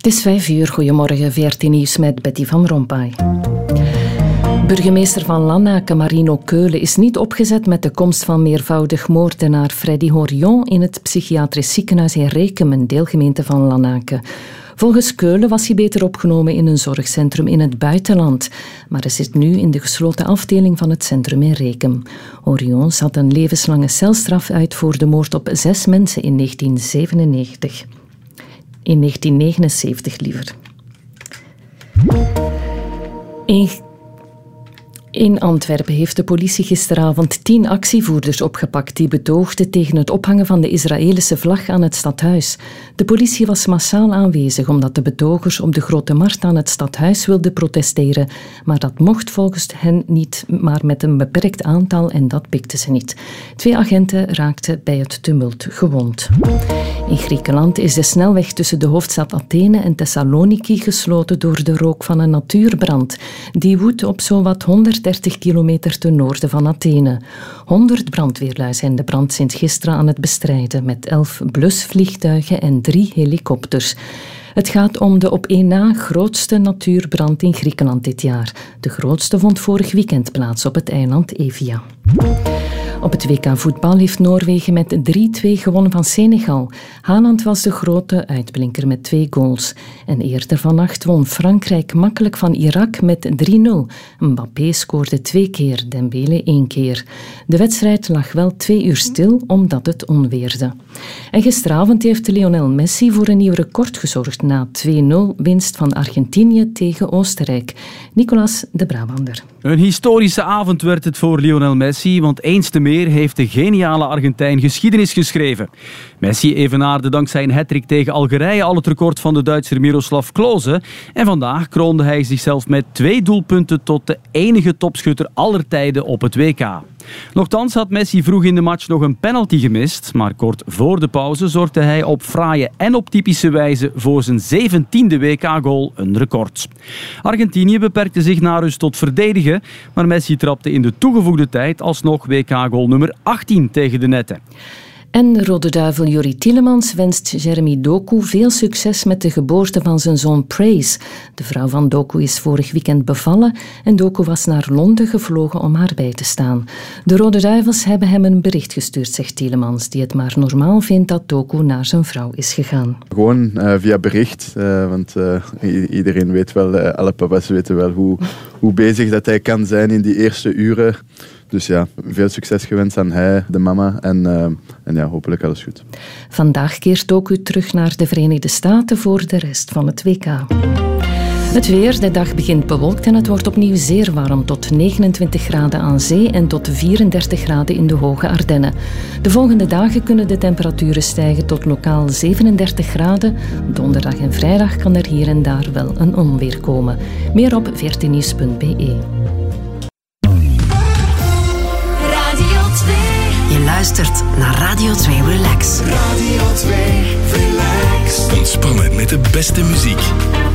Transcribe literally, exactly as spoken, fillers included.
Het is vijf uur. Goedemorgen, V R T Nieuws met Betty van Rompuy. Burgemeester van Lanaken, Marino Keulen, is niet opgezet met de komst van meervoudig moordenaar Freddy Horion in het psychiatrisch ziekenhuis in Rekem, een deelgemeente van Lanaken. Volgens Keulen was hij beter opgenomen in een zorgcentrum in het buitenland, maar hij zit nu in de gesloten afdeling van het centrum in Rekem. Horion zat een levenslange celstraf uit voor de moord op zes mensen in negentien zevenennegentig. In negentien negenenzeventig liever. In In Antwerpen heeft de politie gisteravond tien actievoerders opgepakt die betoogden tegen het ophangen van de Israëlische vlag aan het stadhuis. De politie was massaal aanwezig omdat de betogers op de Grote Markt aan het stadhuis wilden protesteren, maar dat mocht volgens hen niet, maar met een beperkt aantal en dat pikten ze niet. Twee agenten raakten bij het tumult gewond. In Griekenland is de snelweg tussen de hoofdstad Athene en Thessaloniki gesloten door de rook van een natuurbrand. Die woedt op zowat honderddertig kilometer ten noorden van Athene. honderd brandweerlui zijn de brand sinds gisteren aan het bestrijden, met elf blusvliegtuigen en drie helikopters. Het gaat om de op één na grootste natuurbrand in Griekenland dit jaar. De grootste vond vorig weekend plaats op het eiland Evia. Op het W K voetbal heeft Noorwegen met drie twee gewonnen van Senegal. Haaland was de grote uitblinker met twee goals. En eerder vannacht won Frankrijk makkelijk van Irak met drie nul. Mbappé scoorde twee keer, Dembele één keer. De wedstrijd lag wel twee uur stil omdat het onweerde. En gisteravond heeft Lionel Messi voor een nieuw record gezorgd na twee nul winst van Argentinië tegen Oostenrijk. Nicolas de Brabander. Een historische avond werd het voor Lionel Messi, want eens te meer heeft de geniale Argentijn geschiedenis geschreven. Messi evenaarde dankzij een hattrick tegen Algerije al het record van de Duitser Miroslav Klose en vandaag kroonde hij zichzelf met twee doelpunten tot de enige topschutter aller tijden op het W K. Nochtans had Messi vroeg in de match nog een penalty gemist, maar kort voor de pauze zorgde hij op fraaie en op typische wijze voor zijn zeventiende W K-goal, een record. Argentinië beperkte zich na rust tot verdedigen, maar Messi trapte in de toegevoegde tijd alsnog W K-goal nummer achttien tegen de netten. En Rode Duivel Juri Tielemans wenst Jeremy Doku veel succes met de geboorte van zijn zoon Praise. De vrouw van Doku is vorig weekend bevallen en Doku was naar Londen gevlogen om haar bij te staan. De Rode Duivels hebben hem een bericht gestuurd, zegt Tielemans, die het maar normaal vindt dat Doku naar zijn vrouw is gegaan. Gewoon uh, via bericht, uh, want uh, iedereen weet wel, uh, alle papa's weten wel hoe, hoe bezig dat hij kan zijn in die eerste uren. Dus ja, veel succes gewenst aan hij, de mama en, uh, en ja, hopelijk alles goed. Vandaag keert Doku terug naar de Verenigde Staten voor de rest van het W K. Het weer, de dag begint bewolkt en het wordt opnieuw zeer warm, tot negenentwintig graden aan zee en tot vierendertig graden in de Hoge Ardennen. De volgende dagen kunnen de temperaturen stijgen tot lokaal zevenendertig graden. Donderdag en vrijdag kan er hier en daar wel een onweer komen. Meer op v r t nieuws punt b e. Je luistert naar Radio twee Relax. Radio twee Relax. Ontspannen met de beste muziek.